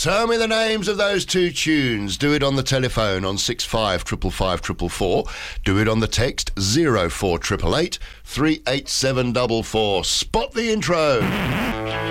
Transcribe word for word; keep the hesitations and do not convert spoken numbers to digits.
Tell me the names of those two tunes. Do it on the telephone on six five five five five four four. Do it on the text zero four eight eight eight three eight seven four four. Spot the intro.